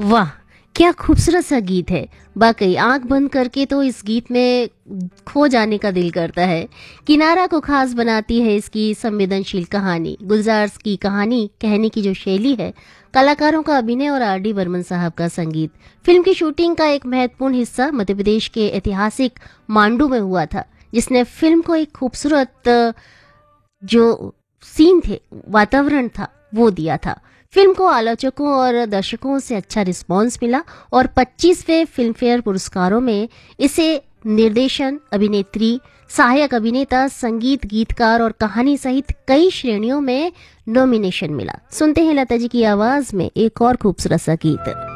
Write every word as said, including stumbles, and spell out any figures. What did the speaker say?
वाह, क्या खूबसूरत सा गीत है। वाकई आंख बंद करके तो इस गीत में खो जाने का दिल करता है। किनारा को खास बनाती है इसकी संवेदनशील कहानी, गुलजार की कहानी कहने की जो शैली है, कलाकारों का अभिनय और आर डी बर्मन साहब का संगीत। फिल्म की शूटिंग का एक महत्वपूर्ण हिस्सा मध्य प्रदेश के ऐतिहासिक मांडू में हुआ था, जिसने फिल्म को एक खूबसूरत जो सीन थे, वातावरण था, वो दिया था। फिल्म को आलोचकों और दर्शकों से अच्छा रिस्पांस मिला और पच्चीसवें फिल्म फेयर पुरस्कारों में इसे निर्देशन, अभिनेत्री, सहायक अभिनेता, संगीत, गीतकार और कहानी सहित कई श्रेणियों में नॉमिनेशन मिला। सुनते हैं लता जी की आवाज में एक और खूबसूरत सा गीत।